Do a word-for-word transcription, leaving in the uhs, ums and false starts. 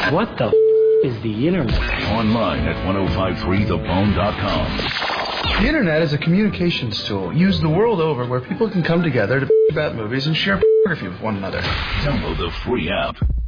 What the f*** is the internet? Online at ten fifty-three the bone dot com. The internet is a communications tool used the world over where people can come together to about movies and share photography with one another. Download the free app.